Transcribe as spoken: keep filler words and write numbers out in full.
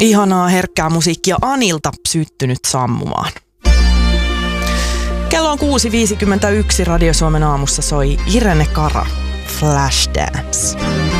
Ihanaa herkkää musiikkia Anilta syttynyt sammumaan. Kello on kuusi viisikymmentäyksi, Radio Suomen aamussa soi Irene Cara, Flashdance.